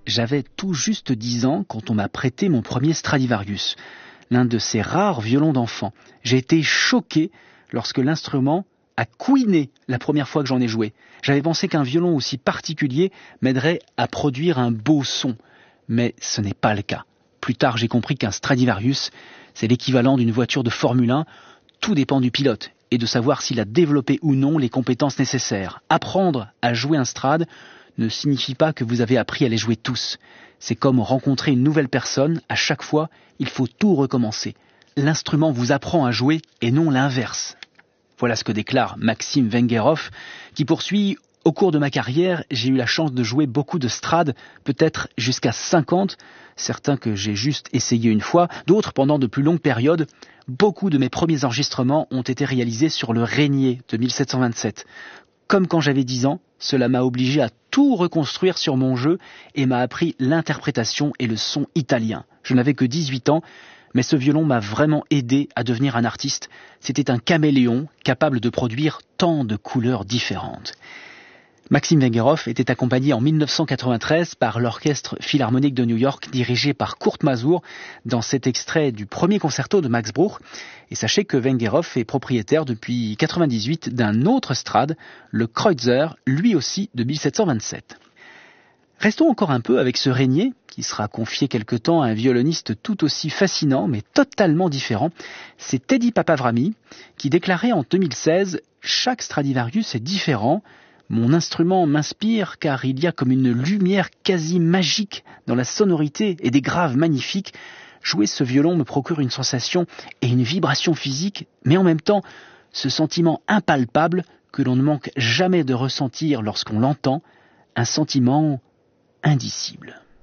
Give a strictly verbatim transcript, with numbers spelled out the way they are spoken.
J'avais tout juste dix ans quand on m'a prêté mon premier Stradivarius, l'un de ces rares violons d'enfant. J'ai été choqué lorsque l'instrument a couiné la première fois que j'en ai joué. J'avais pensé qu'un violon aussi particulier m'aiderait à produire un beau son, mais ce n'est pas le cas. Plus tard, j'ai compris qu'un Stradivarius, c'est l'équivalent d'une voiture de Formule un. Tout dépend du pilote et de savoir s'il a développé ou non les compétences nécessaires. Apprendre à jouer un Strad ne signifie pas que vous avez appris à les jouer tous. C'est comme rencontrer une nouvelle personne. À chaque fois, il faut tout recommencer. L'instrument vous apprend à jouer et non l'inverse. Voilà ce que déclare Maxime Vengerov, qui poursuit: au cours de ma carrière, j'ai eu la chance de jouer beaucoup de Strad, peut-être jusqu'à cinquante, certains que j'ai juste essayé une fois, d'autres pendant de plus longues périodes. Beaucoup de mes premiers enregistrements ont été réalisés sur le Régnier de mille sept cent vingt-sept. Comme quand j'avais dix ans, cela m'a obligé à tout reconstruire sur mon jeu et m'a appris l'interprétation et le son italien. Je n'avais que dix-huit ans, mais ce violon m'a vraiment aidé à devenir un artiste. C'était un caméléon capable de produire tant de couleurs différentes. Maxime Vengerov était accompagné en mille neuf cent quatre-vingt-treize par l'Orchestre Philharmonique de New York, dirigé par Kurt Masur, dans cet extrait du premier concerto de Max Bruch. Et sachez que Vengerov est propriétaire depuis mille neuf cent quatre-vingt-dix-huit d'un autre Strad, le Kreutzer, lui aussi de mille sept cent vingt-sept. Restons encore un peu avec ce Régnier, qui sera confié quelque temps à un violoniste tout aussi fascinant, mais totalement différent. C'est Teddy Papavrami, qui déclarait en deux mille seize « Chaque Stradivarius est différent. Mon instrument m'inspire car il y a comme une lumière quasi magique dans la sonorité et des graves magnifiques. Jouer ce violon me procure une sensation et une vibration physique, mais en même temps, ce sentiment impalpable que l'on ne manque jamais de ressentir lorsqu'on l'entend, un sentiment indicible. »